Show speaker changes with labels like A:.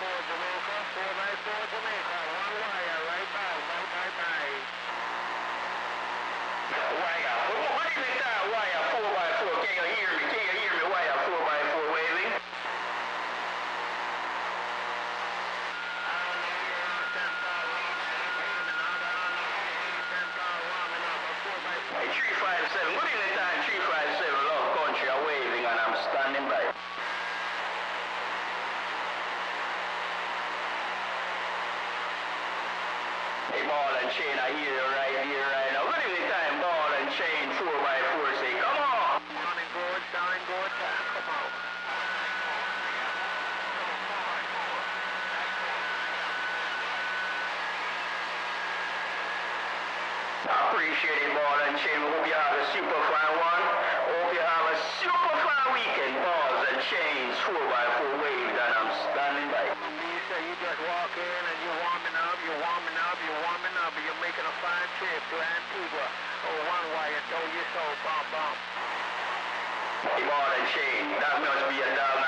A: Jamaica, 4x4 Jamaica, one wire, right back, bye. Wire, what is it that wire, 4x4, can you hear me, wire, 4x4 waving? Hey, 357, good evening time, 357, Love Country, I'm waving and I'm standing by. Hey, ball and chain, I hear you right here, right now. Good evening time, ball and chain, 4x4, say, come on! Sounding good, time, come on. I appreciate it, ball and chain. Hope you have a super fine one. Hope you have a super fine weekend, balls and chains, 4x4 waves, and I'm standing by. You just walk in and you're warming up, and you're making a fine trip to Antigua. Oh, one wire, throw your soul, bump. Hey, ball and chain, that must be a dog